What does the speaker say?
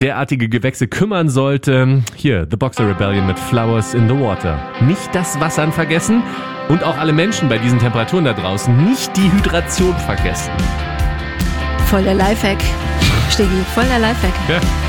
derartige Gewächse kümmern sollte. Hier, The Boxer Rebellion mit Flowers in the Water. Nicht das Wassern vergessen und auch alle Menschen bei diesen Temperaturen da draußen nicht die Hydration vergessen. Voll der Lifehack. Steggi, voll der Lifehack. Ja.